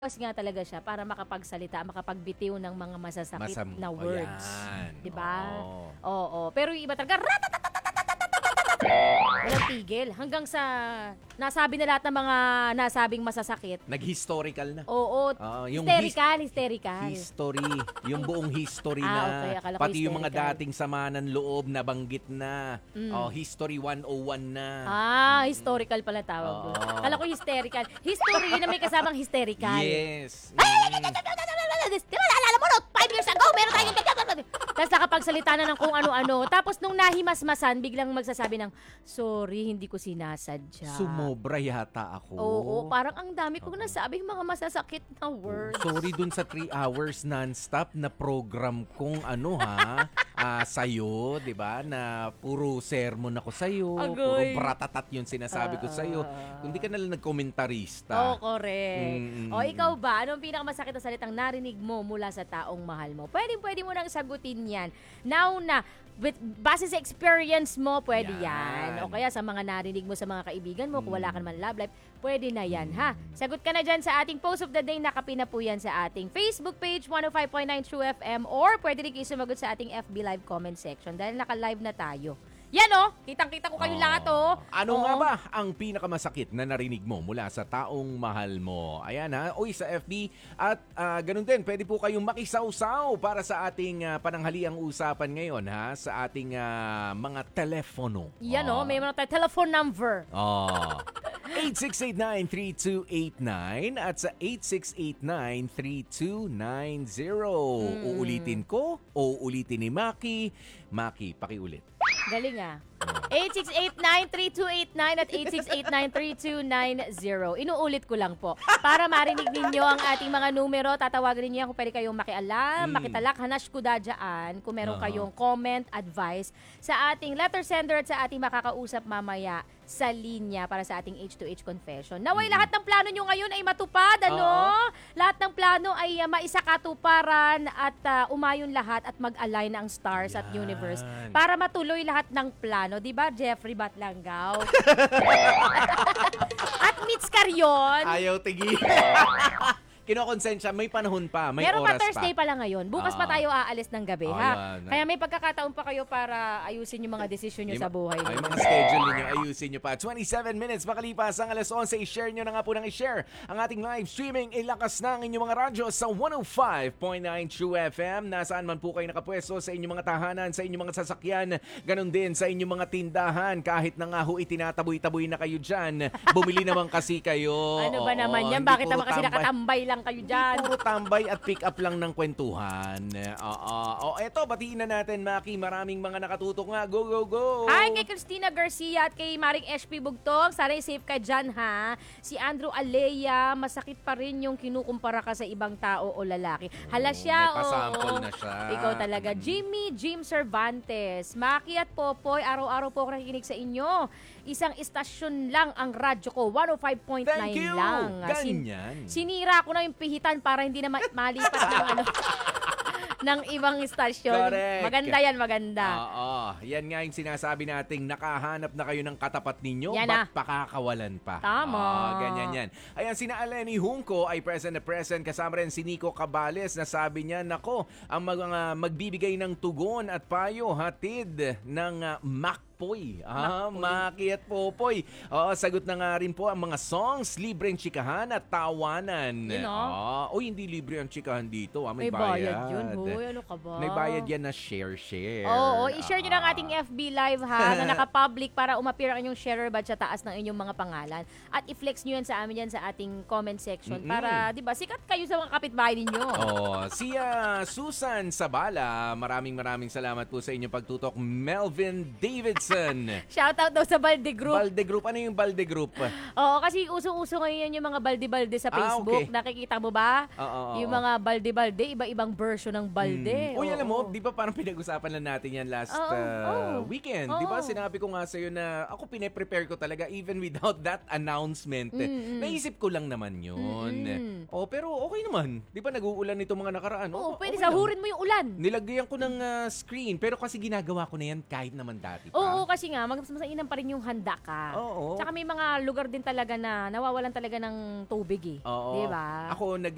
Purpose nga talaga siya para makapagsalita, makapagbitiw ng mga masasakit na words. Ayan. 'Di ba? Oo. Oo. Pero yung iba talaga, walang tigil. Hanggang sa nasabi na lahat ng mga nasabing masasakit. Nag-historical na. Oo. Yung Hysterical. history. Yung buong history Ah, na. okay. Akala ko Pati yung mga hysterical. dating sama ng loob nabanggit na. History 101 na. Historical pala tawag doon. Oo. Akala ko hysterical. History na may kasamang hysterical. Yes. Di ba, naalala mo, no? 5 years ago, meron tayong... Tapos nakapagsalita na ng kung ano-ano. Tapos nung nahimasmasan, biglang magsasabi ng, sorry, hindi ko sinasadya. Sumobra yata ako. Oo, parang ang dami kong nasabing mga masasakit na words. Sorry dun sa 3 hours non-stop na program kong sa'yo, di ba? Na puro sermon ako sa'yo. Puro Agoy. bratatat yung sinasabi ko sa'yo. Kung di ka nalang nagkomentarista. Oo, correct. O, ikaw ba? Anong pinakamasakit na salitang narinig mo mula sa taong mahal mo? Pwede mo nang sagutin yan. Now na, base sa experience mo, pwede yan. O kaya sa mga narinig mo sa mga kaibigan mo, kung wala ka naman love life, pwede na yan, ha? Sagot ka na dyan sa ating post of the day, nakapina po yan sa ating Facebook page, 105.9 True FM, or pwede rin kayo sumagot sa ating FB Live comment section dahil naka-live na tayo. Yan kitang-kita ko kayo lahat Ano nga ba ang pinakamasakit na narinig mo mula sa taong mahal mo? Ayan sa FB. At ganun din, pwede po kayong makisawsaw para sa ating pananghaliang usapan ngayon sa ating mga telepono. Yan may mga telephone number. 8689-3289 at sa 8689-3290. Uulitin ko o uulitin ni Maki. Maki, pakiulit. Galing 8689-3289 at 8689-3290. Inuulit ko lang po. Para marinig ninyo ang ating mga numero, tatawagan ninyo kung pwede kayong makialam, makitalak, hanash kuda dyan, kung meron kayong comment, advice sa ating letter sender at sa ating makakausap mamaya sa linya para sa ating H2H confession. Naway lahat ng plano nyo ngayon ay matupad, Lahat ng plano ay maisakatuparan at umayon lahat at mag-align ang stars at universe para matuloy lahat ng plano. Di ba, Jeffrey Batlanggaw? At Mitch Carrion. Ayaw tigil. Kinokonsensya, may panahon pa, may Meron oras pa Thursday pa lang ngayon. Bukas pa tayo aalis ng gabi, ha? Yan. Kaya may pagkakataon pa kayo para ayusin yung mga desisyon nyo sa buhay. Ay, mga schedule ninyo, ayusin nyo pa. 27 minutes makalipas ang alas 11, i-share nyo na nga po ng i-share ang ating live streaming. Ilakas na ang inyong mga radyo sa 105.9 True FM. Nasaan man po kayo nakapwesto, sa inyong mga tahanan, sa inyong mga sasakyan, ganun din sa inyong mga tindahan. Kahit na nga ho itinataboy-taboy na kayo dyan, bumili naman kasi kayo. Ano ba naman yan? Bakit naman kasi nakatambay lang kayo dyan? Puro tambay at pick up lang ng kwentuhan. Eto, batiin na natin, Maki. Maraming mga nakatutok nga. Go, go, go! Hi kay Christina Garcia at kay Maring HP Bugtong. Sana safe ka dyan, ha? Si Andrew Alea, masakit pa rin yung kinukumpara ka sa ibang tao o lalaki. Hala siya, may pasample na siya. Ikaw talaga. Jim Cervantes, Maki at Popoy, araw-araw po ako nakikinig sa inyo. Isang istasyon lang ang radyo ko, 105.9 Thank you! lang. Ganyan. Sinira ko na yung pihitan para hindi na malipat ng ng ibang istasyon. Correct. Maganda. Yan nga yung sinasabi nating nakahanap na kayo ng katapat ninyo, Yan ba't pakakawalan pa? Tama. Ganyan yan. Ayan, sina Aleni Junco ay present na present. Kasama rin si Nico Cabales na sabi niya, nako, ang mga magbibigay ng tugon at payo, hatid ng Macpoy. Maki at Popoy. Sagot na nga rin po ang mga songs, libreng chikahan at tawanan. Hindi libre ang chikahan dito. May bayad yun. Hoy, ano ka ba? May bayad yan na share. Oo, i-share nyo ng ating FB Live, ha, na naka-public para umappear ang inyong sharer badge sa taas ng inyong mga pangalan. At i-flex nyo yan sa amin yan sa ating comment section para, di ba, sikat kayo sa mga kapitbahay ninyo. Si Susan Sabala, maraming salamat po sa inyong pagtutok. Melvin Davidson. Shoutout daw sa Balde Group. Balde Group. Ano yung Balde Group? Oo, kasi uso-uso ngayon yung mga balde-balde sa Facebook. Okay. Nakikita mo ba? Oo. Yung mga balde-balde, iba-ibang version ng balde. Alam mo, di ba parang pinag-usapan lang natin yan last weekend? Di ba sinabi ko nga sa'yo na ako pine-prepare ko talaga even without that announcement. Naisip ko lang naman yun. Pero okay naman. Di ba nag-uulan nito mga nakaraan? Pwede okay sahurin mo yung ulan. Nilagyan ko ng screen pero kasi ginagawa ko na yan kahit naman dati pa. Oo, kasi nga, mas mainam pa rin yung handa ka. Oo. Tsaka may mga lugar din talaga na nawawalan talaga ng tubig Oo. Di ba? Ako,